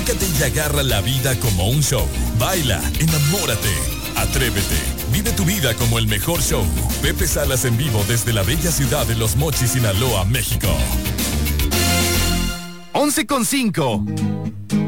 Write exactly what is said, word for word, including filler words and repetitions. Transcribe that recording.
Revuélcate y agarra la vida como un show. Baila, enamórate, atrévete. Vive tu vida como el mejor show. Pepe Salas en vivo desde la bella ciudad de Los Mochis, Sinaloa, México. once con cinco.